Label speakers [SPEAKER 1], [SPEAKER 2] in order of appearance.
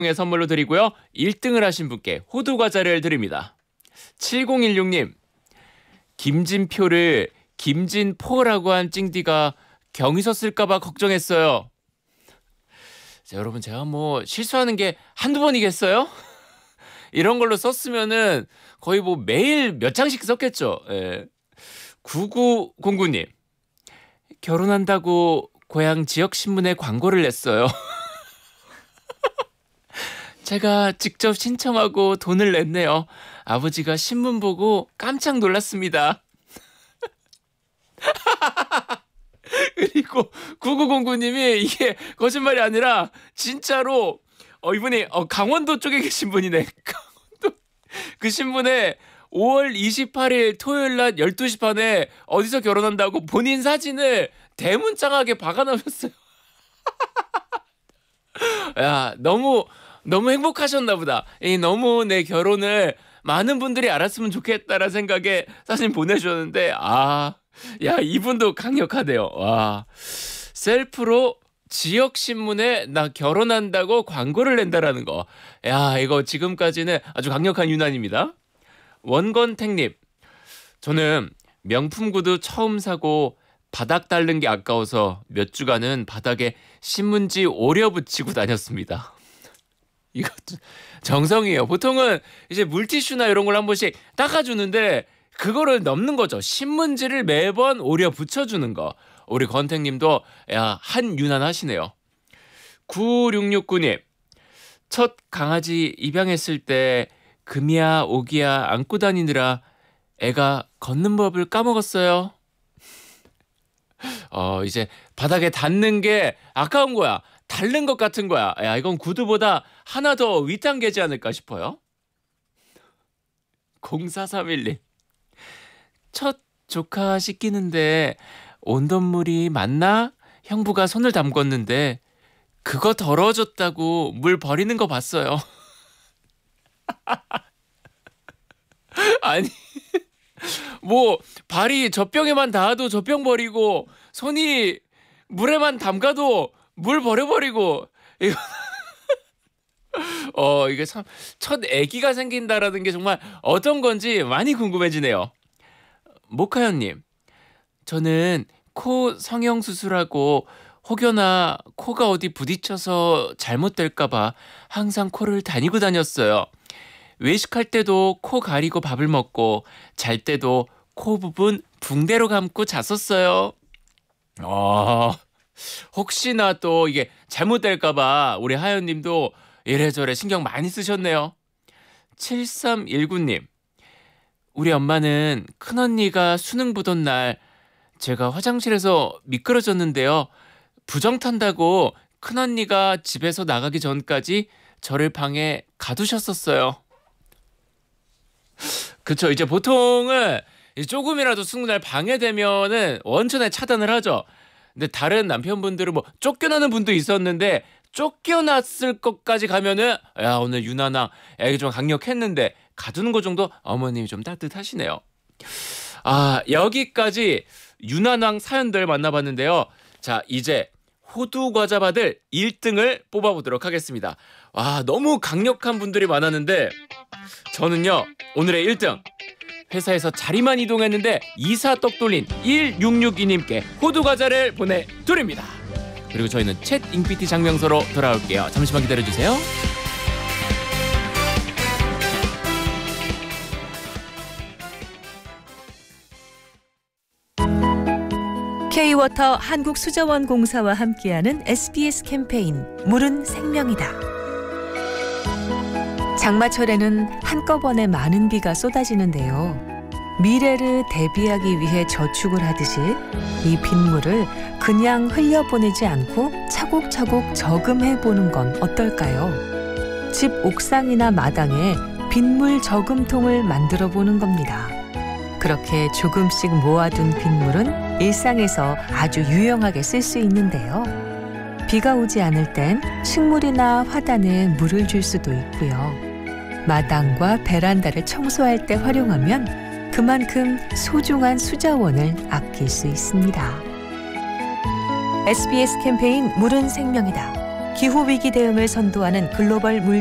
[SPEAKER 1] 선물로 드리고요. 1등을 하신 분께 호두 과자를 드립니다. 7016님, 김진표를 김진포라고 한 찡디가 경위서 쓸까봐 걱정했어요. 자, 여러분, 제가 뭐 실수하는 게 한두 번이겠어요? 이런 걸로 썼으면은 거의 뭐 매일 몇 장씩 썼겠죠. 예. 9909님, 결혼한다고 고향 지역신문에 광고를 냈어요. 제가 직접 신청하고 돈을 냈네요. 아버지가 신문 보고 깜짝 놀랐습니다. 그리고 9909님이 이게 거짓말이 아니라 진짜로 이분이 강원도 쪽에 계신 분이네. 강원도 그 신문에 5월 28일 토요일 낮 12시 반에 어디서 결혼한다고 본인 사진을 대문짝하게 박아놓으셨어요. 야, 너무 행복하셨나 보다. 너무 내 결혼을 많은 분들이 알았으면 좋겠다라는 생각에 사진 보내주셨는데, 야, 이분도 강력하네요. 와, 셀프로 지역신문에 나 결혼한다고 광고를 낸다라는 거. 야, 이거 지금까지는 아주 강력한 유난입니다. 원건택님, 저는 명품 구두 처음 사고 바닥 닳는 게 아까워서 몇 주간은 바닥에 신문지 오려 붙이고 다녔습니다. 이것도 정성이에요. 보통은 이제 물티슈나 이런 걸 한 번씩 닦아주는데 그거를 넘는 거죠. 신문지를 매번 오려 붙여주는 거. 우리 건택님도 한 유난 하시네요. 9669님, 첫 강아지 입양했을 때 금이야 오기야 안고 다니느라 애가 걷는 법을 까먹었어요. 이제 바닥에 닿는 게 아까운 거야. 닳는 것 같은 거야. 야, 이건 구두보다 하나 더 윗단계지 않을까 싶어요. 0431님, 첫 조카 씻기는데 온돌물이 맞나? 형부가 손을 담궜는데 그거 더러워졌다고 물 버리는 거 봤어요. 아니, 뭐 발이 젖병에만 닿아도 젖병 버리고 손이 물에만 담가도 물 버려버리고 이거 이게 참 첫 아기가 생긴다라는 게 정말 어떤 건지 많이 궁금해지네요. 모카현님, 저는 코 성형수술하고 혹여나 코가 어디 부딪혀서 잘못될까봐 항상 코를 다니고 다녔어요. 외식할 때도 코 가리고 밥을 먹고 잘 때도 코 부분 붕대로 감고 잤었어요. 혹시나 또 이게 잘못될까봐 우리 하연님도 이래저래 신경 많이 쓰셨네요. 7319님, 우리 엄마는 큰언니가 수능 보던 날 제가 화장실에서 미끄러졌는데요. 부정 탄다고 큰언니가 집에서 나가기 전까지 저를 방에 가두셨었어요. 그쵸, 이제 보통은 조금이라도 수능날 방해되면은 원천에 차단을 하죠. 근데 다른 남편분들은 뭐 쫓겨나는 분도 있었는데 쫓겨났을 것까지 가면은 야, 오늘 유나나 애기 좀 강력했는데 가두는 것 정도 어머님이 좀 따뜻하시네요. 여기까지 유난왕 사연들 만나봤는데요. 자, 이제 호두 과자 받을 1등을 뽑아보도록 하겠습니다. 와, 너무 강력한 분들이 많았는데 저는요, 오늘의 1등 회사에서 자리만 이동했는데 이사 떡 돌린 1662님께 호두 과자를 보내드립니다. 그리고 저희는 챗 잉피티 장명서로 돌아올게요. 잠시만 기다려주세요.
[SPEAKER 2] K-워터 한국수자원공사와 함께하는 SBS 캠페인 물은 생명이다. 장마철에는 한꺼번에 많은 비가 쏟아지는데요. 미래를 대비하기 위해 저축을 하듯이 이 빗물을 그냥 흘려보내지 않고 차곡차곡 저금해보는 건 어떨까요? 집 옥상이나 마당에 빗물 저금통을 만들어보는 겁니다. 그렇게 조금씩 모아둔 빗물은 일상에서 아주 유용하게 쓸 수 있는데요. 비가 오지 않을 땐 식물이나 화단에 물을 줄 수도 있고요. 마당과 베란다를 청소할 때 활용하면 그만큼 소중한 수자원을 아낄 수 있습니다. SBS 캠페인 물은 생명이다. 기후위기 대응을 선도하는 글로벌 물